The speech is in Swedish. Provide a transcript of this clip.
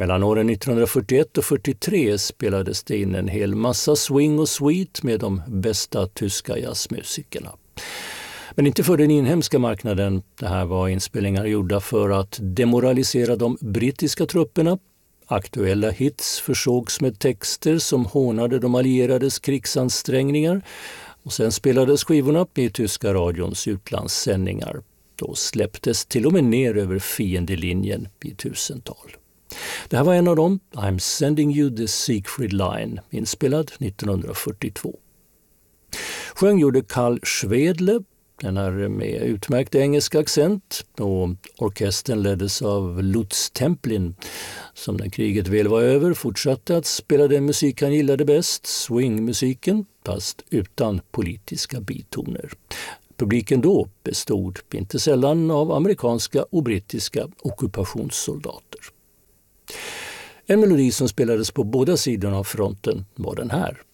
Mellan åren 1941 och 43 spelades det in en hel massa swing och sweet med de bästa tyska jazzmusikerna. Men inte för den inhemska marknaden. Det här var inspelningar gjorda för att demoralisera de brittiska trupperna. Aktuella hits försågs med texter som hånade de allierades krigsansträngningar. Och sen spelades skivorna i tyska radions utlandssändningar. Då släpptes till och med ner över fiendelinjen i tusental. Det här var en av dem, I'm sending you the Siegfried Line, inspelad 1942. Sjöng gjorde Carl Schwedle, den är med utmärkt engelsk accent, och orkestern leddes av Lutz Templin, som när kriget väl var över fortsatte att spela den musik han gillade bäst, swingmusiken, fast utan politiska bitoner. Publiken då bestod inte sällan av amerikanska och brittiska ockupationssoldater. En melodi som spelades på båda sidorna av fronten var den här.